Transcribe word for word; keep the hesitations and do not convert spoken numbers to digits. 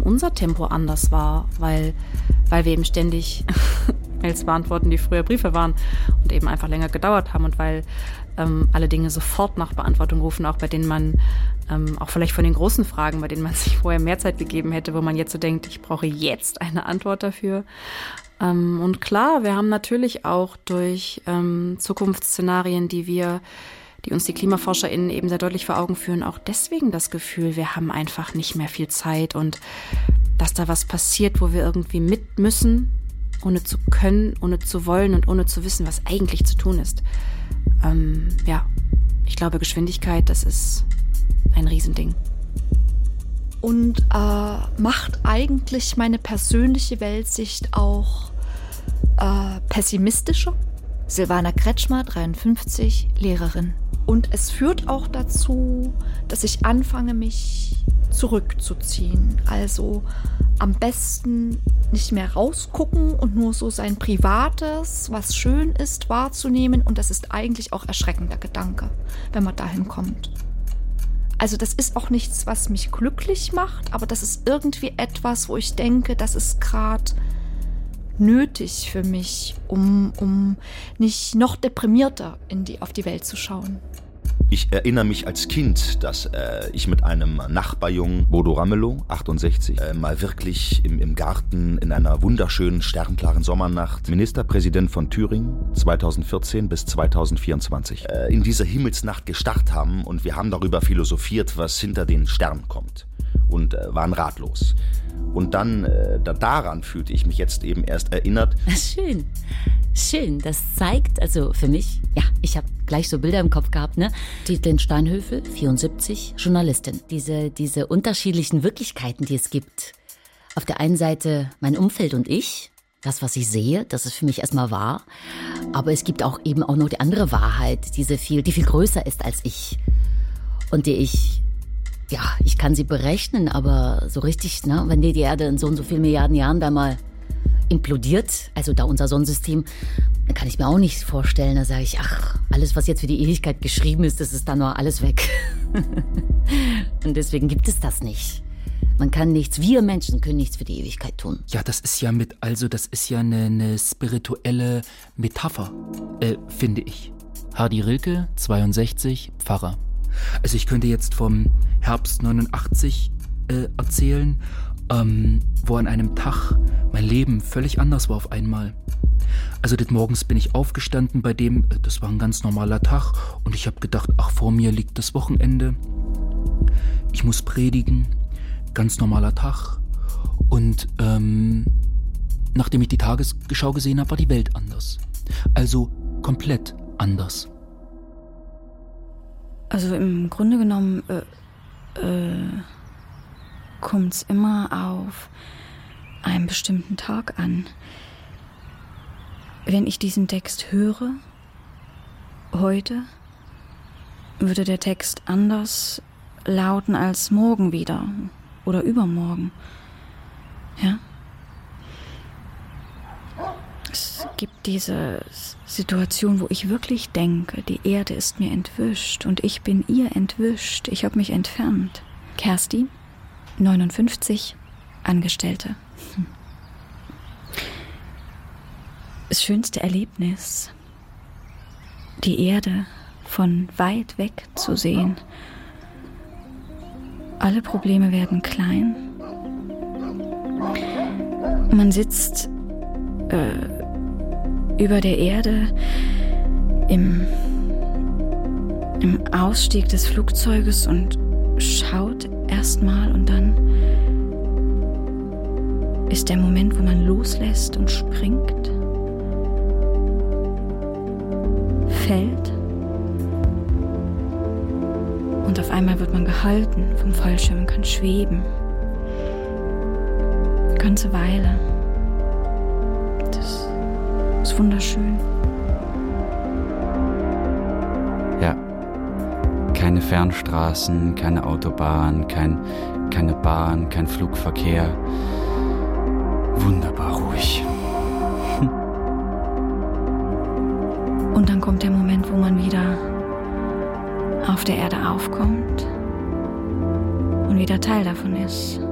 unser Tempo anders war, weil, weil wir eben ständig Mails beantworten, die früher Briefe waren und eben einfach länger gedauert haben und weil ähm, alle Dinge sofort nach Beantwortung rufen, auch bei denen man, ähm, auch vielleicht von den großen Fragen, bei denen man sich vorher mehr Zeit gegeben hätte, wo man jetzt so denkt, ich brauche jetzt eine Antwort dafür. Ähm, und klar, wir haben natürlich auch durch ähm, Zukunftsszenarien, die wir die uns die KlimaforscherInnen eben sehr deutlich vor Augen führen, auch deswegen das Gefühl, wir haben einfach nicht mehr viel Zeit und dass da was passiert, wo wir irgendwie mit müssen, ohne zu können, ohne zu wollen und ohne zu wissen, was eigentlich zu tun ist. Ähm, ja, ich glaube, Geschwindigkeit, das ist ein Riesending. Und äh, macht eigentlich meine persönliche Weltsicht auch äh, pessimistischer? Silvana Kretschmer, dreiundfünfzig, Lehrerin. Und es führt auch dazu, dass ich anfange, mich zurückzuziehen. Also am besten nicht mehr rausgucken und nur so sein Privates, was schön ist, wahrzunehmen. Und das ist eigentlich auch erschreckender Gedanke, wenn man dahin kommt. Also das ist auch nichts, was mich glücklich macht, aber das ist irgendwie etwas, wo ich denke, das ist gerade nötig für mich, um, um nicht noch deprimierter in die, auf die Welt zu schauen. Ich erinnere mich als Kind, dass äh, ich mit einem Nachbarjungen, Bodo Ramelow, achtundsechzig, äh, mal wirklich im, im Garten in einer wunderschönen, sternklaren Sommernacht Ministerpräsident von Thüringen zweitausendvierzehn bis zweitausendvierundzwanzig äh, in dieser Himmelsnacht gestarrt haben und wir haben darüber philosophiert, was hinter den Sternen kommt und äh, waren ratlos. Und dann, äh, da, daran fühlte ich mich jetzt eben erst erinnert. Schön, schön. Das zeigt, also für mich, ja, ich habe gleich so Bilder im Kopf gehabt, ne? Dietlin Steinhöfel, vierundsiebzig, Journalistin. Diese, diese unterschiedlichen Wirklichkeiten, die es gibt. Auf der einen Seite mein Umfeld und ich, das, was ich sehe, das ist für mich erstmal wahr. Aber es gibt auch eben auch noch die andere Wahrheit, diese viel, die viel größer ist als ich. Und die ich... Ja, ich kann sie berechnen, aber so richtig, ne, wenn die Erde in so und so vielen Milliarden Jahren da mal implodiert, also da unser Sonnensystem, dann kann ich mir auch nicht vorstellen, da sage ich, ach, alles, was jetzt für die Ewigkeit geschrieben ist, das ist dann nur alles weg. Und deswegen gibt es das nicht. Man kann nichts, wir Menschen können nichts für die Ewigkeit tun. Ja, das ist ja mit, also das ist ja eine, eine spirituelle Metapher, äh, finde ich. Hardy Rilke, zweiundsechzig, Pfarrer. Also ich könnte jetzt vom Herbst neunundachtzig äh, erzählen, ähm, wo an einem Tag mein Leben völlig anders war auf einmal. Also des Morgens bin ich aufgestanden, bei dem, äh, das war ein ganz normaler Tag und ich habe gedacht, ach, vor mir liegt das Wochenende. Ich muss predigen, ganz normaler Tag. Und ähm, nachdem ich die Tagesschau gesehen habe, war die Welt anders. Also komplett anders. Also im Grunde genommen äh, äh, kommt es immer auf einen bestimmten Tag an. Wenn ich diesen Text höre, heute, würde der Text anders lauten als morgen wieder oder übermorgen. Ja? Es gibt diese Situation, wo ich wirklich denke, die Erde ist mir entwischt und ich bin ihr entwischt. Ich habe mich entfernt. Kerstin, neunundfünfzig, Angestellte. Hm. Das schönste Erlebnis, die Erde von weit weg zu sehen. Alle Probleme werden klein. Man sitzt äh, über der Erde im, im Ausstieg des Flugzeuges und schaut erstmal und dann ist der Moment, wo man loslässt und springt, fällt und auf einmal wird man gehalten vom Fallschirm und kann schweben. Eine ganze Weile. Das ist wunderschön. Ja, keine Fernstraßen, keine Autobahn, kein, keine Bahn, kein Flugverkehr. Wunderbar ruhig. Und dann kommt der Moment, wo man wieder auf der Erde aufkommt und wieder Teil davon ist.